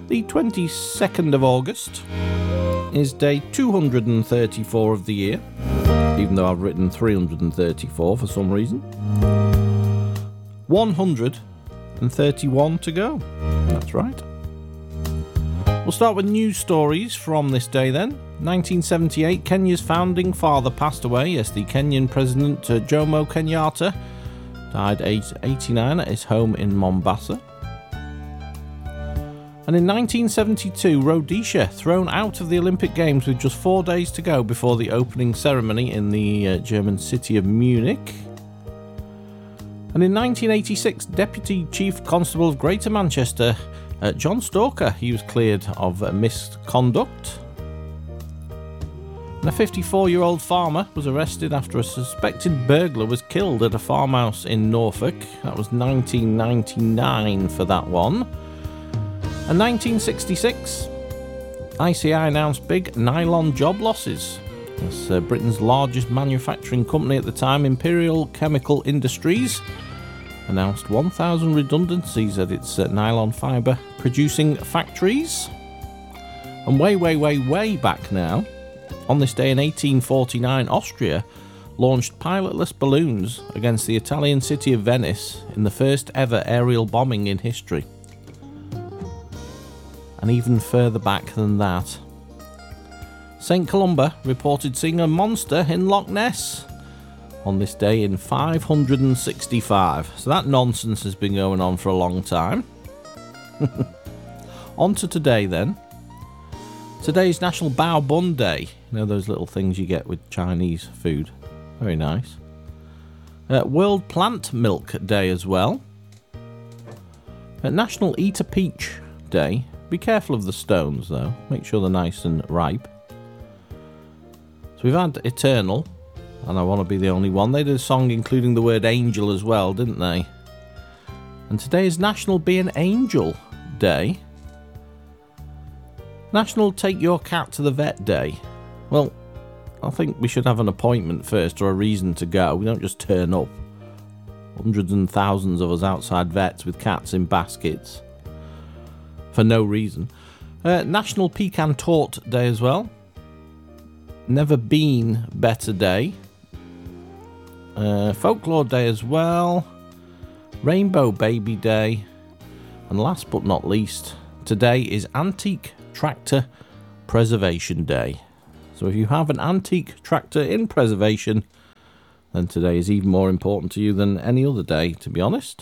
The 22nd of August is day 234 of the year, even though I've written 334 for some reason. 131 to go. That's right. We'll start with news stories from this day then. 1978, Kenya's founding father passed away. Yes, the Kenyan President Jomo Kenyatta died aged 89 at his home in Mombasa. And in 1972, Rhodesia thrown out of the Olympic Games with just 4 days to go before the opening ceremony in the German city of Munich. And in 1986, Deputy Chief Constable of Greater Manchester, John Stalker, he was cleared of misconduct. And a 54-year-old farmer was arrested after a suspected burglar was killed at a farmhouse in Norfolk. That was 1999 for that one. And 1966, ICI announced big nylon job losses. As Britain's largest manufacturing company at the time, Imperial Chemical Industries, announced 1,000 redundancies at its nylon fibre producing factories. And way back now, on this day in 1849, Austria launched pilotless balloons against the Italian city of Venice in the first ever aerial bombing in history. And even further back than that, St. Columba reported seeing a monster in Loch Ness on this day in 565. So that nonsense has been going on for a long time. On to today then. Today's National Bao Bun Day. You know those little things you get with Chinese food. Very nice. World Plant Milk Day as well. National Eat a Peach Day. Be careful of the stones though. Make sure they're nice and ripe. So we've had Eternal, and I Want to Be the Only One. They did a song including the word angel as well, didn't they? And today is National Be an Angel Day. National Take Your Cat to the Vet Day. Well, I think we should have an appointment first or a reason to go. We don't just turn up. Hundreds and thousands of us outside vets with cats in baskets for no reason. National Pecan Tort Day as well. Never Been Better Day. Folklore Day as well. Rainbow Baby Day. And last but not least, today is Antique Tractor Preservation Day. So if you have an antique tractor in preservation, then today is even more important to you than any other day, to be honest.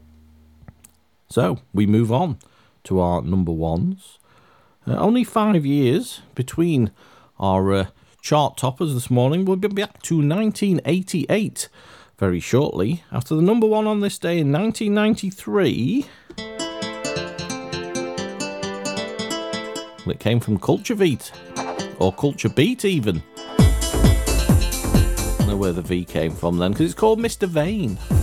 So we move on to our number ones. Only 5 years between our chart toppers this morning. We'll be back to 1988 very shortly, after the number one on this day in 1993. Well, it came from Culture Beat, or Culture Beat even. I don't know where the V came from then, because it's called Mr. Vane.